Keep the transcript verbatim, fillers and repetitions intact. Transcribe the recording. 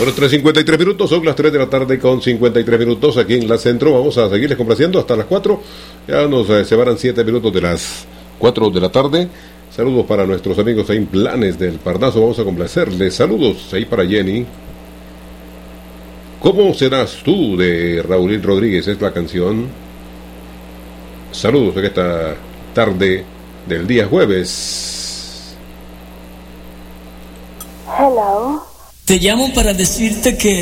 Bueno, tres cincuenta y tres minutos, son las tres de la tarde con cincuenta y tres minutos aquí en la Centro. Vamos a seguirles complaciendo hasta las cuatro. Ya nos eh, separan siete minutos de las cuatro de la tarde. Saludos para nuestros amigos ahí en Planes del Parnaso. Vamos a complacerles. Saludos ahí para Jenny. ¿Cómo serás tú? De Raúl Rodríguez es la canción. Saludos en esta tarde del día jueves. Hello. Te llamo para decirte que